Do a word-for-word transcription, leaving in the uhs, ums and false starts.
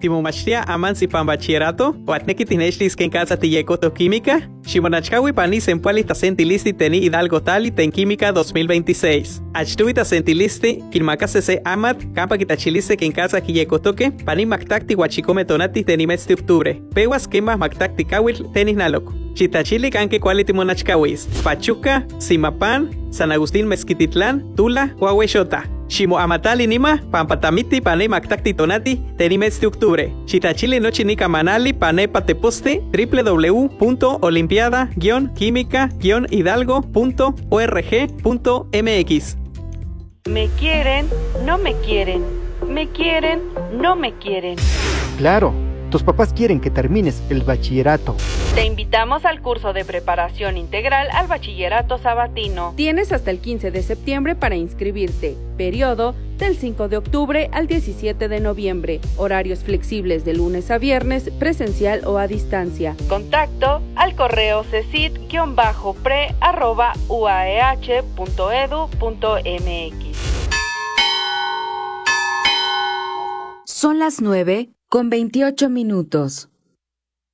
Timomachtia aman si pan bachillerato, o atneki tinechlis que en casa tiyekoto química, Shimonachkawi pani sempuali tasentilisti teni Hidalgo Tali ten química dos mil veintiséis. Achtui tasentilisti, kilmakasese amat, campa kitachiliste que en casa kiyekotoke, pani maktakti huachikome tonati teni mes de octubre. Pewas quema maktakti kawil tenis nalok. Chitachili kanke quality monachkawis. Pachuca, Simapan, San Agustín Mezquititlán, Tula, Huahuexota. Shimo amatali nima, pampatamiti pane maktakti tonati, teni mes de octubre. Chitachili no chinica manali pane pateposte, w w w punto olimpiada guion química guion hidalgo punto org punto m x. Me quieren, no me quieren. Me quieren, no me quieren. Claro, tus papás quieren que termines el bachillerato. Te invitamos al curso de preparación integral al bachillerato sabatino. Tienes hasta el quince de septiembre para inscribirte. Periodo del cinco de octubre al diecisiete de noviembre. Horarios flexibles de lunes a viernes, presencial o a distancia. Contacto al correo cesit-pre arroba uaeh punto edu punto mx. Son las nueve con veintiocho minutos.